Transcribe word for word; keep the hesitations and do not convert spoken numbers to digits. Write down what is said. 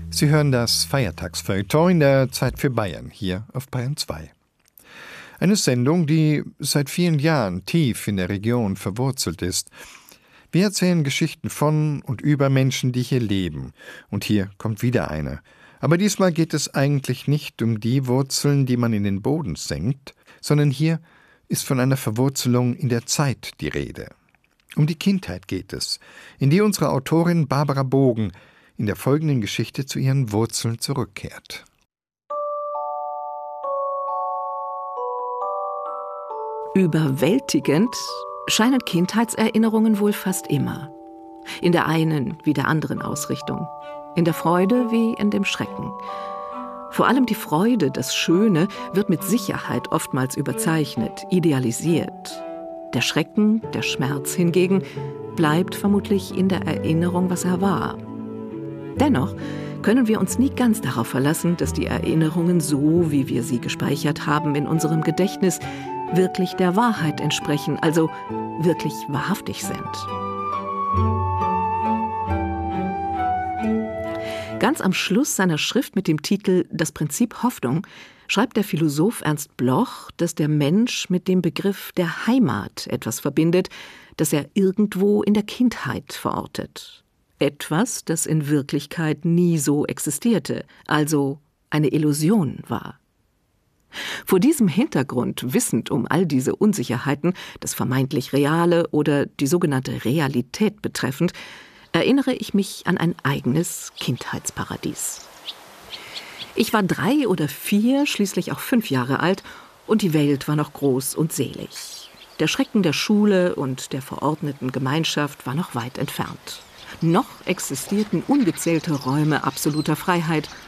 Sie hören das Feiertagsfeuilleton in der Zeit für Bayern, hier auf Bayern zwei. Eine Sendung, die seit vielen Jahren tief in der Region verwurzelt ist. Wir erzählen Geschichten von und über Menschen, die hier leben. Und hier kommt wieder eine. Aber diesmal geht es eigentlich nicht um die Wurzeln, die man in den Boden senkt, sondern hier ist von einer Verwurzelung in der Zeit die Rede. Um die Kindheit geht es, in die unsere Autorin Barbara Bogen in der folgenden Geschichte zu ihren Wurzeln zurückkehrt. Überwältigend scheinen Kindheitserinnerungen wohl fast immer. In der einen wie der anderen Ausrichtung. In der Freude wie in dem Schrecken. Vor allem die Freude, das Schöne, wird mit Sicherheit oftmals überzeichnet, idealisiert. Der Schrecken, der Schmerz hingegen, bleibt vermutlich in der Erinnerung, was er war. Dennoch können wir uns nie ganz darauf verlassen, dass die Erinnerungen, so wie wir sie gespeichert haben in unserem Gedächtnis, wirklich der Wahrheit entsprechen, also wirklich wahrhaftig sind. Ganz am Schluss seiner Schrift mit dem Titel »Das Prinzip Hoffnung« schreibt der Philosoph Ernst Bloch, dass der Mensch mit dem Begriff der Heimat etwas verbindet, das er irgendwo in der Kindheit verortet. Etwas, das in Wirklichkeit nie so existierte, also eine Illusion war. Vor diesem Hintergrund, wissend um all diese Unsicherheiten, das vermeintlich Reale oder die sogenannte Realität betreffend, erinnere ich mich an ein eigenes Kindheitsparadies. Ich war drei oder vier, schließlich auch fünf Jahre alt, und die Welt war noch groß und selig. Der Schrecken der Schule und der verordneten Gemeinschaft war noch weit entfernt. Noch existierten ungezählte Räume absoluter Freiheit